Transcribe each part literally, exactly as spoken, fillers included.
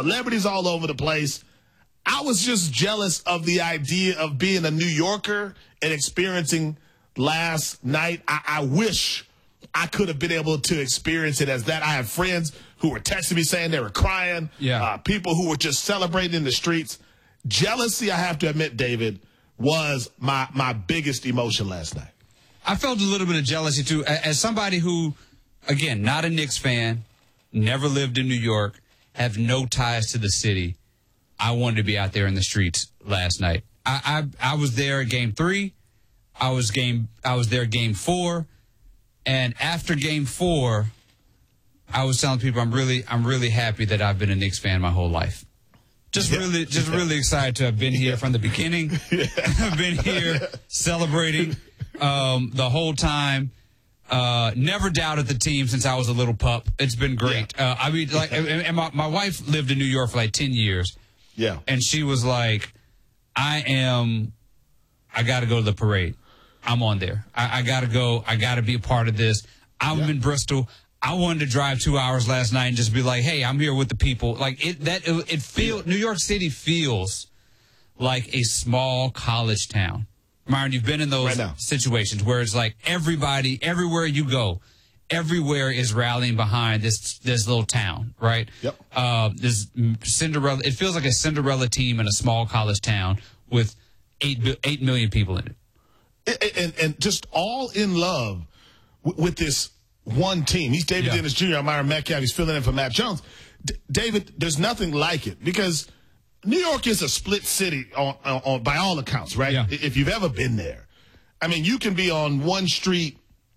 celebrities all over the place. I was just jealous of the idea of being a New Yorker and experiencing last night. I, I wish I could have been able to experience it as that. I have friends who were texting me saying they were crying. Yeah. Uh, people who were just celebrating in the streets. Jealousy, I have to admit, David, was my, my biggest emotion last night. I felt a little bit of jealousy, too. As somebody who, again, not a Knicks fan, never lived in New York, have no ties to the city, I wanted to be out there in the streets last night. I I, I was there at game three. I was game. I was there at game four. And after game four, I was telling people I'm really I'm really happy that I've been a Knicks fan my whole life. Just yeah. really just yeah. really excited to have been here yeah. from the beginning. Yeah. I've been here celebrating um, the whole time. Uh, never doubted the team since I was a little pup. It's been great. Yeah. Uh, I mean, like, and, and my, my wife lived in New York for like ten years. Yeah. And she was like, I am, I got to go to the parade. I'm on there. I, I got to go. I got to be a part of this. I'm yeah. in Bristol. I wanted to drive two hours last night and just be like, hey, I'm here with the people. Like it, that, it, it feels, New York City feels like a small college town. Myron, you've been in those right situations where it's like everybody, everywhere you go, everywhere is rallying behind this this little town, right? Yep. Uh, this Cinderella, it feels like a Cinderella team in a small college town with eight eight million people in it. And, and, and just all in love with, with this one team. He's David yeah. Dennis Junior I'm Myron Metcalf. He's filling in for Matt Jones. D- David, there's nothing like it because New York is a split city on, on, on by all accounts, right? Yeah. If you've ever been there. I mean, you can be on one street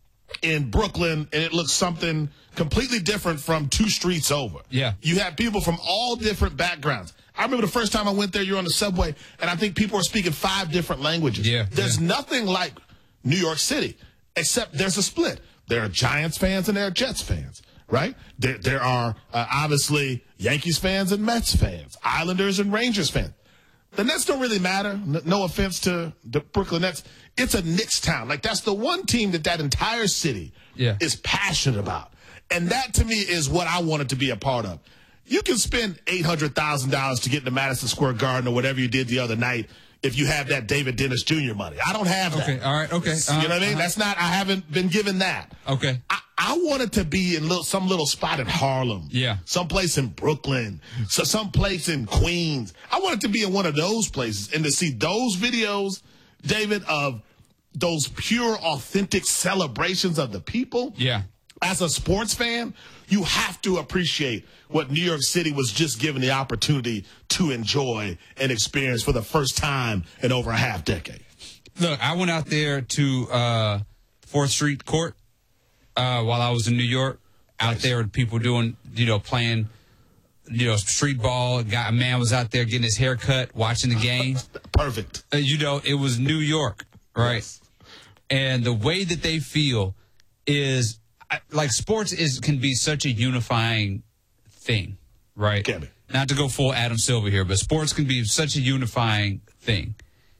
in Brooklyn and it looks something completely different from two streets over. Yeah. You have people from all different backgrounds. I remember the first time I went there, you're on the subway, and I think people are speaking five different languages. Yeah. There's yeah. nothing like New York City, except there's a split. There are Giants fans and there are Jets fans. Right? There, there are uh, obviously Yankees fans and Mets fans, Islanders and Rangers fans. The Nets don't really matter. No, no offense to the Brooklyn Nets. It's a Knicks town. Like, that's the one team that that entire city yeah. is passionate about. And that, to me, is what I wanted to be a part of. You can spend eight hundred thousand dollars to get into Madison Square Garden or whatever you did the other night if you have that David Dennis Junior money. I don't have that. Okay, all right, okay. Uh, you know what I mean? uh, That's not, I haven't been given that. Okay. I, I wanted to be in little, some little spot in Harlem. Yeah. Someplace in Brooklyn. So someplace in Queens. I wanted to be in one of those places and to see those videos, David, of those pure, authentic celebrations of the people. Yeah. As a sports fan, you have to appreciate what New York City was just given the opportunity to enjoy and experience for the first time in over a half decade. Look, I went out there to uh, fourth Street Court uh, while I was in New York. Out Nice. there with people doing, you know, playing, you know, street ball. A guy, a man was out there getting his hair cut, watching the game. Perfect. Uh, you know, it was New York, right? Yes. And the way that they feel is, like, sports is can be such a unifying thing, right? Can be. Not to go full Adam Silver here, but sports can be such a unifying thing.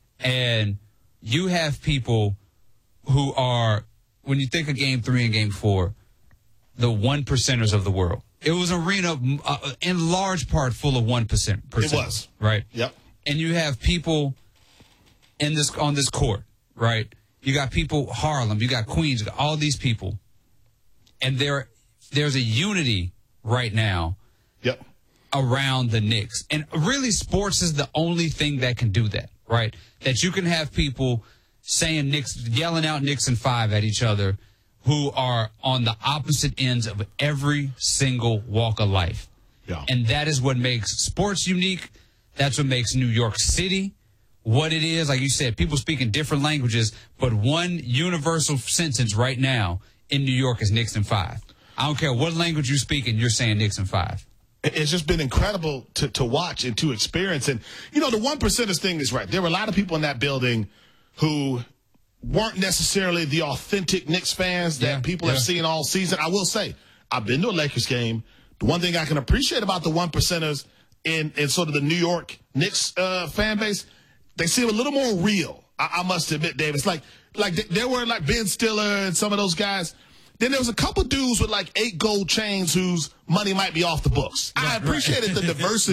And you have people who are, when you think of game three and game four, the one percenters of the world. It was an arena uh, in large part full of one percent. It was. Right? Yep. And you have people in this on this court, right? You got people, Harlem, you got Queens, you got all these people. And there, there's a unity right now Yep. around the Knicks. And really, sports is the only thing that can do that, right? That you can have people saying Knicks, yelling out Knicks and five at each other who are on the opposite ends of every single walk of life. Yeah. And that is what makes sports unique. That's what makes New York City what it is. Like you said, people speaking different languages, but one universal sentence right now in New York is Knicks and five. I don't care what language you speak and you're saying Knicks and five. It's just been incredible to, to watch and to experience. And, you know, the one percenters thing is right. There were a lot of people in that building who weren't necessarily the authentic Knicks fans that Yeah, people yeah. have seen all season. I will say, I've been to a Lakers game. The one thing I can appreciate about the one percenters in, in sort of the New York Knicks uh, fan base, they seem a little more real. I, I must admit, Dave. It's like, like there were like Ben Stiller and some of those guys. Then there was a couple dudes with like eight gold chains whose money might be off the books. I appreciated the diversity